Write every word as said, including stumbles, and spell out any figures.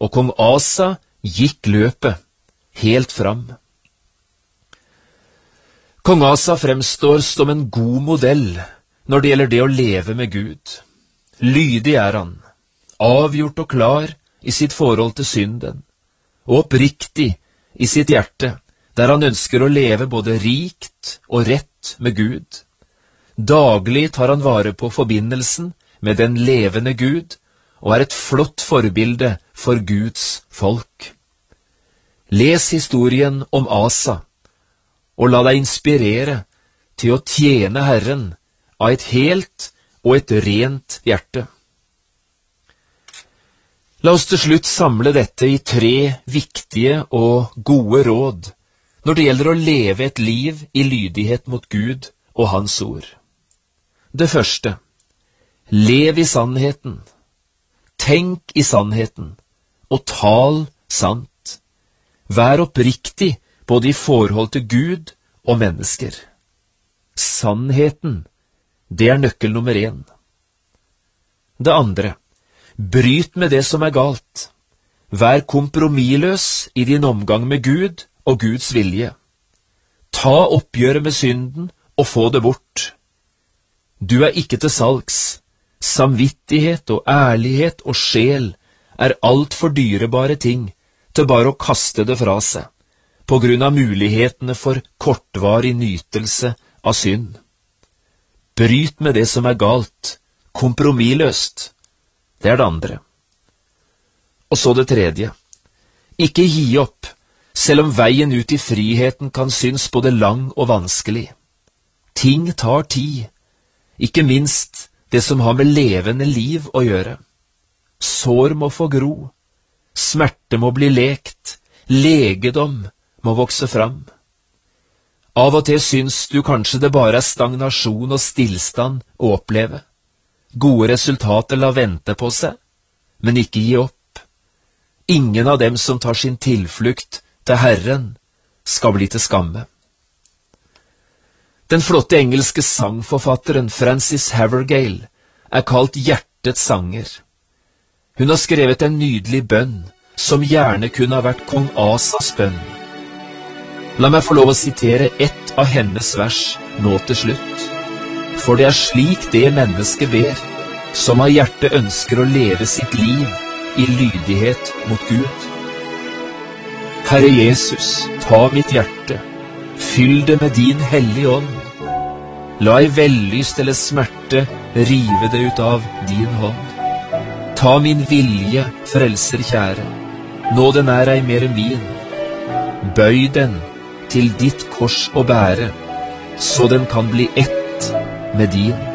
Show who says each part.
Speaker 1: og kong Asa gikk løpet helt fram. Kong Asa fremstår som en god modell når det gjelder det å leve med Gud. Lydig er han, avgjort og klar i sitt forhold til synden, og oppriktig i sitt hjerte, der han ønsker å leve både rikt og rett med Gud. Daglig tar han vare på forbindelsen med den levende Gud, og er et flott forbilde for Guds folk. Les historien om Asa, og la deg inspirere til å tjene Herren av et helt og et rent hjerte. La oss til slutt samle dette i tre viktige og gode råd når det gjelder å leve et liv i lydighet mot Gud og Hans ord. Det første, lev i sannheten, tenk i sannheten, og tal sant. Vær oppriktig både i forhold til Gud og mennesker. Sannheten, det er nøkkel nummer én. Det andre, bryt med det som er galt. Vær kompromissløs i din omgang med Gud og Guds vilje. Ta oppgjøret med synden og få det bort. Du er ikke til salgs. Samvittighet og ærlighet og sjel er alt for dyrebare ting til bare å kaste det fra seg, på grunn av mulighetene for kortvarig nytelse av synd. Bryt med det som er galt, kompromissløst. Det er det andre. Og så det tredje. Ikke gi opp, selv om veien ut i friheten kan synes både lang og vanskelig. Ting tar tid, ikke minst det som har med levende liv å gjøre. Sår må få gro, smerte må bli lekt, legedom må vokse fram. Av og til syns du kanskje det bare er stagnasjon og stillstand å oppleve. Gode resultater lar vente på seg, men ikke gi opp. Ingen av dem som tar sin tilflukt til Herren skal bli til skamme. Den flotte engelske sangforfatteren Frances Havergal er kalt hjertets sanger. Hun har skrevet en nydelig bønn som gjerne kunne ha vært kong Asas bønn. La meg få lov å sitere ett av hennes vers nå til slutt. For det er slik det mennesket ber, som av hjertet ønsker å leve sitt liv i lydighet mot Gud. Herre Jesus, ta mitt hjerte, fyll det med din hellige ånd. La ei vellyst eller smerte rive det ut av din hånd. Ta min vilje, frelser kjære, nå den er ei mere min. Bøy den til ditt kors å bære, så den kan bli ett med din.